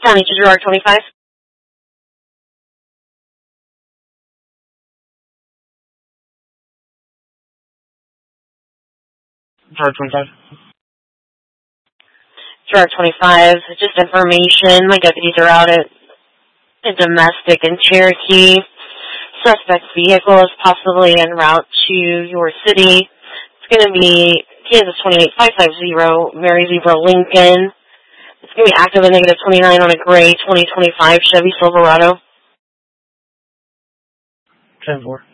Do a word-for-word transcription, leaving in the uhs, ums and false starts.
County to Girard twenty-five. Girard twenty-five. Girard twenty-five, just information. My deputies are out at a domestic in Cherokee. Suspect vehicle is possibly en route to your city. It's going to be Kansas twenty-eight five five zero, Mary Zebra Lincoln. It's going to be active and negative twenty-nine on a gray twenty twenty-five Chevy Silverado. ten four.